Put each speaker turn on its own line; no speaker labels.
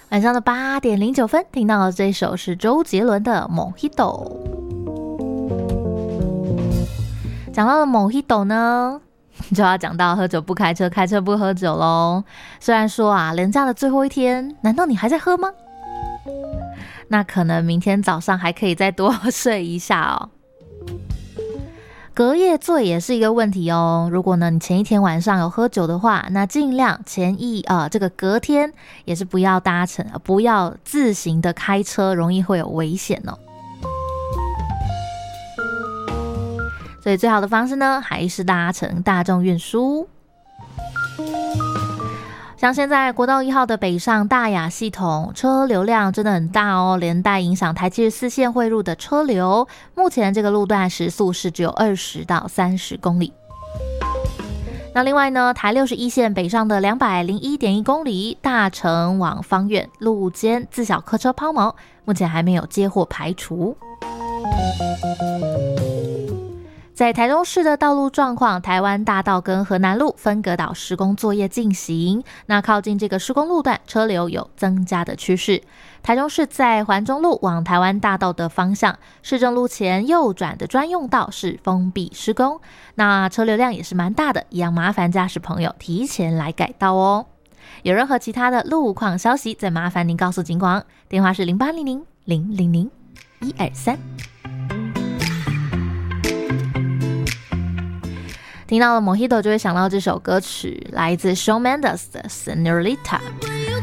晚上的8点09分，听到的这一首是周杰伦的 Mojito。 讲到了 Mojito 呢，就要讲到喝酒不开车，开车不喝酒咯。虽然说啊，连假的最后一天，难道你还在喝吗？那可能明天早上还可以再多睡一下哦。隔夜醉也是一个问题哦。如果呢你前一天晚上有喝酒的话，那尽量这个隔天也是不要不要自行的开车，容易会有危险哦。所以最好的方式呢，还是搭乘大众运输。像现在国道1号的北上大雅系统车流量真的很大哦，连带影响台74线汇入的车流。目前这个路段时速是只有20到30公里。那另外呢，台61线北上的201.1公里大城往芳苑路肩自小客车抛锚，目前还没有接获排除。在台中市的道路状况，台湾大道跟河南路分隔岛施工作业进行，那靠近这个施工路段车流有增加的趋势。台中市在环中路往台湾大道的方向，市政路前右转的专用道是封闭施工，那车流量也是蛮大的，一样麻烦驾驶朋友提前来改道哦。有任何其他的路况消息，再麻烦您告诉警广，电话是0800-000-123。听到了 Mojito 就会想到这首歌曲，来自 Shawn Mendes 的 Senorita。